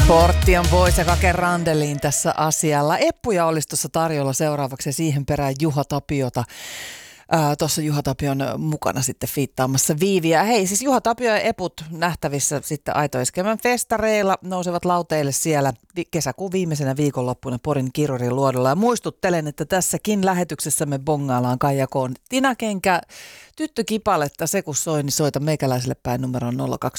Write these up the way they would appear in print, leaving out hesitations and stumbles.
Portti on pois ja Kake Randelin tässä asialla. Eppuja olisi tuossa tarjolla seuraavaksi ja siihen perään Juha Tapiota. Tuossa Juha Tapion mukana sitten fiittaamassa Viiviä. Hei, siis Juha Tapio ja eput nähtävissä sitten Aito Iskelmän festareilla nousevat lauteille siellä kesäkuun viimeisenä viikonloppuna Porin Kirjurin luodolla. Ja muistuttelen, että tässäkin lähetyksessä me bongaillaan Kaijakoon Tinakenkä tyttökipaletta. Se kun soi, niin soita meikäläiselle päin numeroon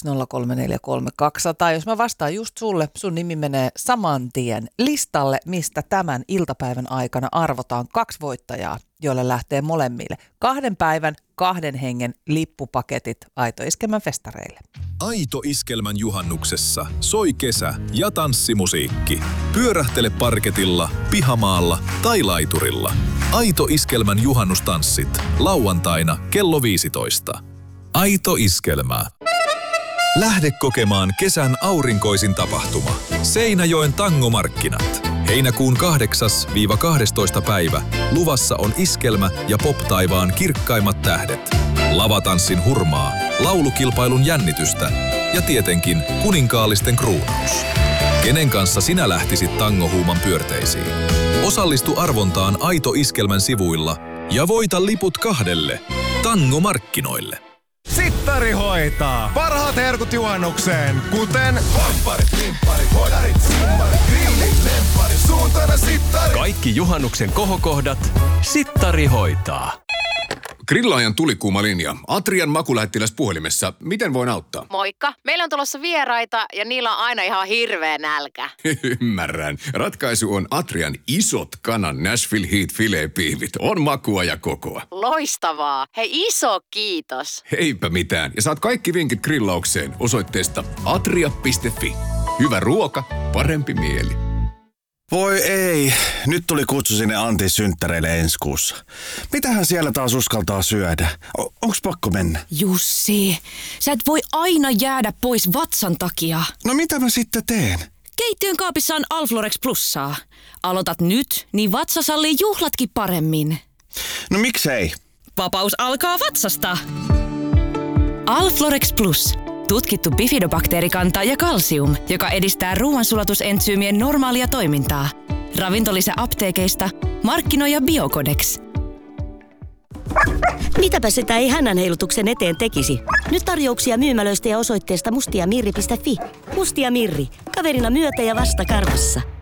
020343200. Jos mä vastaan just sulle, sun nimi menee saman tien listalle, mistä tämän iltapäivän aikana arvotaan 2 voittajaa, joille lähtee molemmille 2 päivän, 2 hengen lippupaketit Aito Iskelmän festareille. Aito Iskelmän juhannuksessa soi kesä ja tanssimusiikki. Pyörähtele parketilla, pihamaalla tai laiturilla. Aito Iskelmän juhannustanssit lauantaina kello 15. Aito Iskelmä. Lähde kokemaan kesän aurinkoisin tapahtuma. Seinäjoen tangomarkkinat. Heinäkuun 8-12 päivä luvassa on iskelmä ja pop-taivaan kirkkaimmat tähdet. Lavatanssin hurmaa, laulukilpailun jännitystä ja tietenkin kuninkaallisten kruunaus. Kenen kanssa sinä lähtisit tangohuuman pyörteisiin? Osallistu arvontaan Aito Iskelmän sivuilla ja voita liput 2 tangomarkkinoille. Sittari hoitaa. Parhaat herkut juhannukseen, kuten vampparit, limpparit, hodarit, simmarit, grillit, lempparit, suuntana sittari. Kaikki juhannuksen kohokohdat Sittari hoitaa. Grillaajan tulikuuma linja. Atrian makulähettiläs puhelimessa. Miten voin auttaa? Moikka. Meillä on tulossa vieraita ja niillä on aina ihan hirveä nälkä. Ymmärrän. Ratkaisu on Atrian isot kanan Nashville Heat filet-piivit. On makua ja kokoa. Loistavaa. Hei, iso kiitos. Eipä mitään. Ja saat kaikki vinkit grillaukseen osoitteesta atria.fi. Hyvä ruoka, parempi mieli. Voi ei, nyt tuli kutsu sinne Antin synttäreille ensi kuussa. Mitähän siellä taas uskaltaa syödä? Onks pakko mennä? Jussi, sä et voi aina jäädä pois vatsan takia. No mitä mä sitten teen? Keittiön kaapissa on Alflorex Plussaa. Aloitat nyt, niin vatsa sallii juhlatkin paremmin. No miksei? Vapaus alkaa vatsasta. Alflorex Plus. Tutkittu bifidobakteerikanta ja kalsium, joka edistää ruoansulatusentsyymien normaalia toimintaa. Ravintolisä apteekeista, markkinoija Biocodex. Mitäpä sitä ei hännän heilutuksen eteen tekisi? Nyt tarjouksia myymälöistä ja osoitteesta mustiamirri.fi. Mustia Mirri. Kaverina myötä ja vasta karvassa.